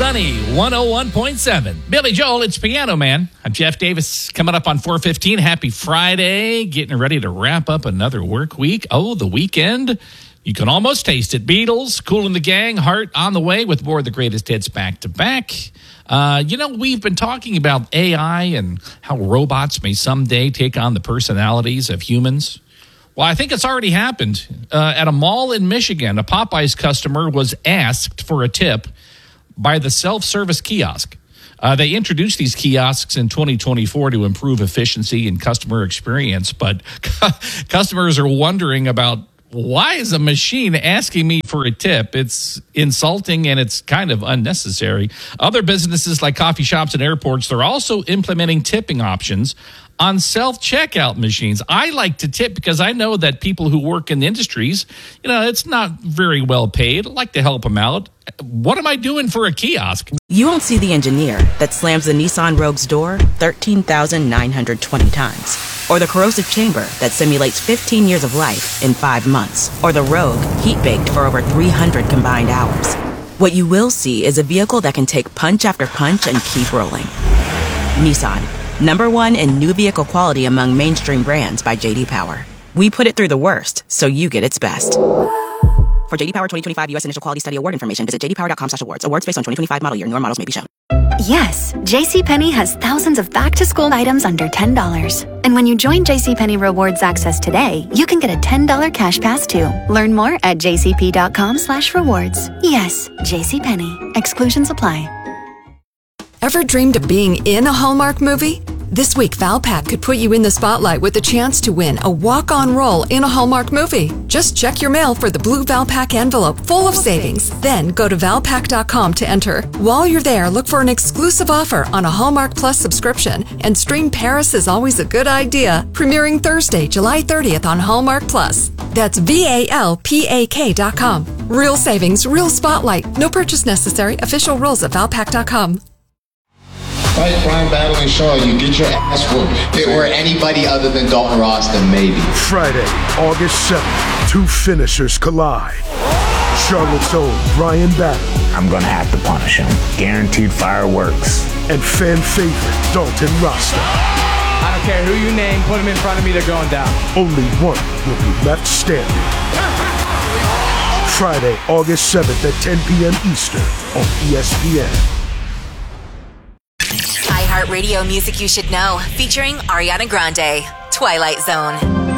Money 101.7. Billy Joel, it's Piano Man. I'm Jeff Davis. Coming up on 4:15. Happy Friday. Getting ready to wrap up another work week. Oh, the weekend. You can almost taste it. Beatles, Kool and the Gang, Heart on the way with more of the greatest hits back to back. We've been talking about AI and how robots may someday take on the personalities of humans. Well, I think it's already happened. At a mall in Michigan, a Popeyes customer was asked for a tip by the self-service kiosk. They introduced these kiosks in 2024 to improve efficiency and customer experience, but customers are wondering about, why is a machine asking me for a tip? It's insulting and it's kind of unnecessary. Other businesses like coffee shops and airports, they're also implementing tipping options on self-checkout machines. I like to tip because I know that people who work in the industries, it's not very well paid. I like to help them out. What am I doing for a kiosk? You won't see the engineer that slams the Nissan Rogue's door 13,920 times. Or the corrosive chamber that simulates 15 years of life in 5 months. Or the Rogue heat-baked for over 300 combined hours. What you will see is a vehicle that can take punch after punch and keep rolling. Nissan, #1 in new vehicle quality among mainstream brands by J.D. Power. We put it through the worst, so you get its best. For J.D. Power 2025 U.S. Initial Quality Study Award information, visit jdpower.com/awards. Awards based on 2025 model year. Newer models may be shown. Yes, JCPenney has thousands of back-to-school items under $10. And when you join JCPenney Rewards Access today, you can get a $10 cash pass too. Learn more at jcp.com/rewards. Yes, JCPenney. Exclusions apply. Ever dreamed of being in a Hallmark movie? This week, Valpak could put you in the spotlight with a chance to win a walk-on role in a Hallmark movie. Just check your mail for the blue Valpak envelope full of savings. Then go to valpak.com to enter. While you're there, look for an exclusive offer on a Hallmark Plus subscription and stream Paris is Always a Good Idea, premiering Thursday, July 30th on Hallmark Plus. That's VALPAK.com. Real savings, real spotlight. No purchase necessary. Official rules at valpak.com. Fight Brian battling Shaw, you get your ass whooped. If it were anybody other than Dalton Ross, then maybe. Friday, August 7th, 2 finishers collide. Charlotte's own Brian Battle. I'm gonna have to punish him. Guaranteed fireworks. And fan favorite Dalton Rasta. I don't care who you name, put him in front of me, they're going down. Only one will be left standing. Friday, August 7th at 10 p.m. Eastern on ESPN. iHeartRadio Music You Should Know, featuring Ariana Grande, Twilight Zone.